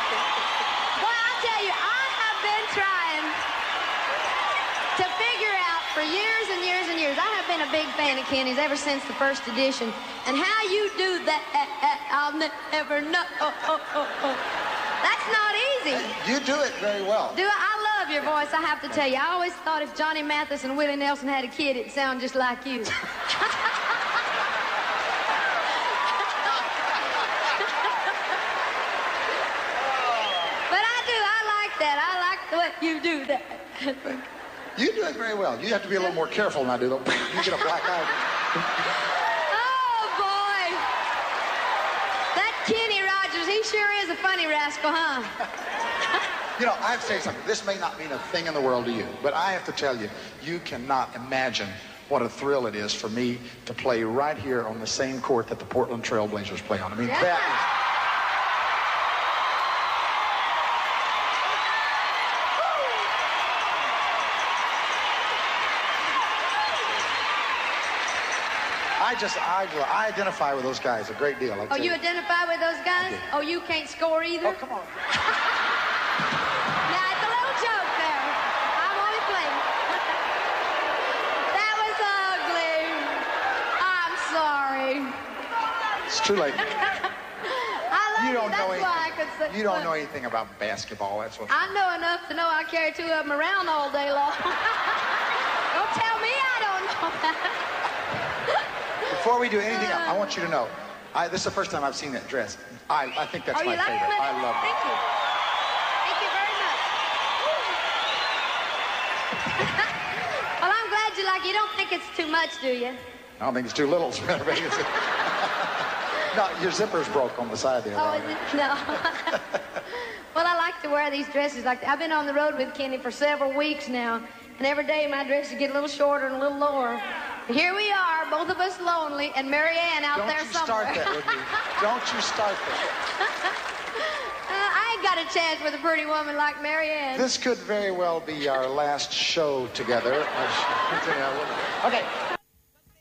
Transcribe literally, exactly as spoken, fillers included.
Well, I'll tell you, I have been trying to figure out for years and years and years. I have been a big fan of Kenny's ever since the first edition. And how you do that, I'll never know. That's not easy. You do it very well. Do I? I love your voice, I have to tell you. I always thought if Johnny Mathis and Willie Nelson had a kid, it'd sound just like you. But I do. I like that. I like the way you do that. You do it very well. You have to be a little more careful than I do, though. You get a black eye. Oh, boy. That Kenny Rogers, he sure is a funny rascal, huh? You know, I have to say something. This may not mean a thing in the world to you, but I have to tell you, you cannot imagine what a thrill it is for me to play right here on the same court that the Portland Trail Blazers play on. I mean, Yeah. that is... I just, I, I identify with those guys a great deal. I Oh, tell you identify with those guys? I do. Oh, you can't score either? Oh, come on. Now, it's a little joke there. I'm only playing. That was ugly. I'm sorry. It's too late. I love You you. don't That's know why I anything. could say... You don't Well, know anything about basketball. That's what. I know enough to know I carry two of them around all day long. Don't tell me I don't know that. Before we do anything else, I want you to know, I, this is the first time I've seen that dress. I, I think that's Oh, my you like favorite. it? I love it. Thank you. Thank you very much. Well, I'm glad you like it. You don't think it's too much, do you? I don't think it's too little. No, your zipper's broke on the side there. Oh, is it? No. Well, I like to wear these dresses like that. I've been on the road with Kenny for several weeks now, and every day my dresses get a little shorter and a little lower. Here we are, both of us lonely, and Mary Ann out Don't there you somewhere. start that with me. Don't you start that. Uh, I ain't got a chance with a pretty woman like Mary Ann. This could very well be our last show together. Okay.